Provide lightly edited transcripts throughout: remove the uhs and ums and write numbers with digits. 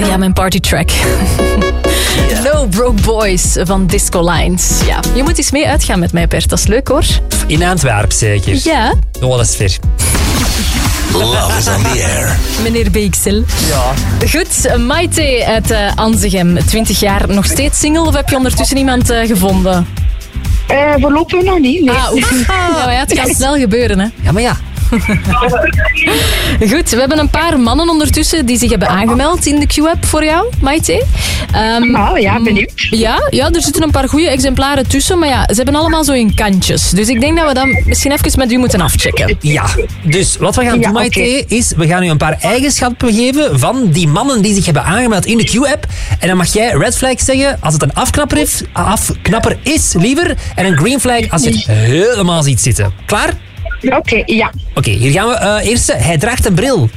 Ja, mijn partytrack. No Broke Boys van Disco Lines. Ja, je moet eens mee uitgaan met mij, Bert. Dat is leuk, hoor. In Antwerpen zeker? Ja. Oh, dat is ver. Love is on the air. Meneer BXL. Ja. Goed, Maite uit Anzegem. 20 jaar, nog steeds single of heb je ondertussen iemand gevonden? Voorlopig nog niet, nee. Ja, het kan snel gebeuren, hè. Ja, maar ja. Goed, we hebben een paar mannen ondertussen die zich hebben aangemeld in de Q-app voor jou, Maite. Ja, benieuwd. Ja, er zitten een paar goede exemplaren tussen, maar ja, ze hebben allemaal zo in kantjes. Dus ik denk dat we dat misschien even met u moeten afchecken. Ja, dus wat we gaan doen, Maite, is we gaan u een paar eigenschappen geven van die mannen die zich hebben aangemeld in de Q-app. En dan mag jij red flag zeggen als het een afknapper is, liever. En een green flag als je het helemaal ziet zitten. Klaar? Oké, ja. Oké, hier gaan we. Eerste, hij draagt een bril.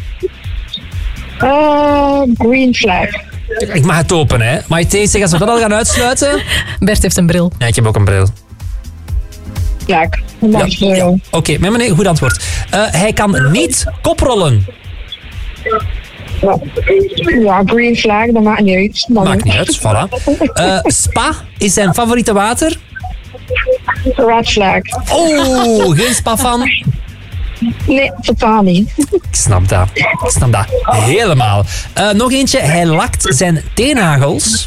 Green flag. Ik mag het open, hè. Maite, zeg als we dat al gaan uitsluiten. Bert heeft een bril. Ja, ik heb ook een bril. Flag. Ja. Oké, met meneer, goed antwoord. Hij kan niet koprollen. Ja, green flag, dat maakt niet uit. Maakt niet uit, voilà. Spa is zijn favoriete water. Red flag. Oh, geen spa van. Nee, totaal niet. Ik snap dat helemaal. Nog eentje, hij lakt zijn teennagels.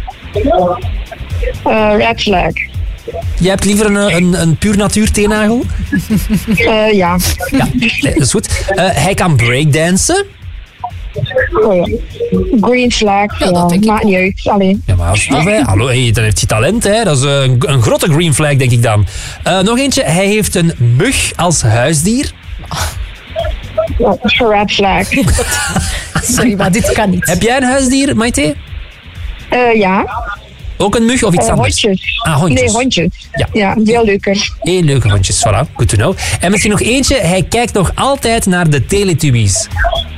Red flag. Jij hebt liever een puur natuur teennagel? Ja. Ja, nee, dat is goed. Hij kan breakdansen. Green flag, dat denk ik maakt niet uit. Alleen. Ja, maar dat is tof, hè. Hallo, hey, dan heeft hij talent, hè. Dat is een grote green flag, denk ik dan. Nog eentje, hij heeft een mug als huisdier. Red flag. Sorry, maar dit kan niet. Heb jij een huisdier, Maite? Ja. Ook een mug of iets anders? Hondjes. Hondjes. Nee, hondjes. Ja. Ja, veel leuker. Heel leuke hondjes, voilà. Good to know. En misschien nog eentje, hij kijkt nog altijd naar de Teletubbies.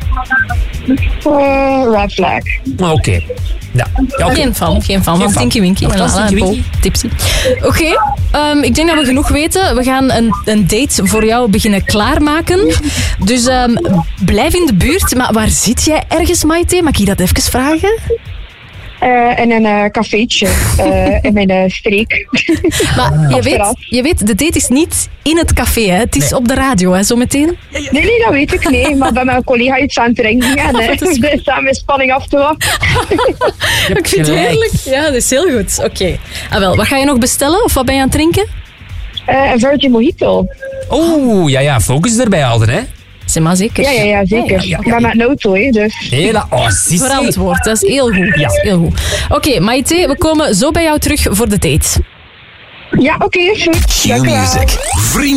Red flag. Oké. Ja. Okay. Geen fan van Tinky Winky. Tinky Winky. Tipsy. Oké, ik denk dat we genoeg weten. We gaan een date voor jou beginnen klaarmaken. Dus blijf in de buurt. Maar waar zit jij ergens, Maite? Mag ik dat even vragen? In een cafeetje in mijn streek. Maar je weet, de date is niet in het café, hè? Het is op de radio, hè, zometeen. Nee, dat weet ik niet. Maar bij mijn collega iets aan het drinken. En we staan met spanning af te wachten. Ik vind het heerlijk. Ja, dat is heel goed. Oké. Wel, wat ga je nog bestellen? Of wat ben je aan het drinken? Een Virgin Mojito. Oeh, ja, focus erbij houden, hè. Zeg maar zeker. Ja, zeker. Ja. Maar met een auto, hè, dus. Verantwoord, dat is heel goed. Ja. Heel goed. Oké, Maite, we komen zo bij jou terug voor de date. Ja, oké, goed. Dank u wel. Q-Music.